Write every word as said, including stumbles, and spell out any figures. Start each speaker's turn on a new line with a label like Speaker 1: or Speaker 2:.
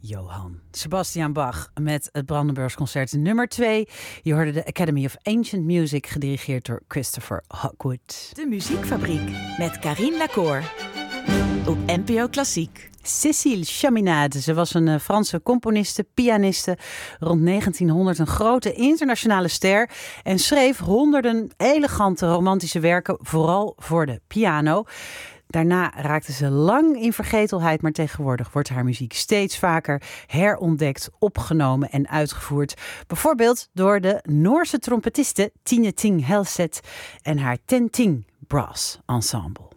Speaker 1: Johann Sebastian Bach met het Brandenburgs Concert nummer twee. Je hoorde de Academy of Ancient Music, gedirigeerd door Christopher Hogwood.
Speaker 2: De Muziekfabriek met Carine Lacour op N P O Klassiek.
Speaker 1: Cécile Chaminade, ze was een Franse componiste, pianiste, rond negentienhonderd een grote internationale ster en schreef honderden elegante romantische werken, vooral voor de piano. Daarna raakte ze lang in vergetelheid, maar tegenwoordig wordt haar muziek steeds vaker herontdekt, opgenomen en uitgevoerd. Bijvoorbeeld door de Noorse trompetiste Tine Thing Helseth en haar Ten Ting Brass Ensemble.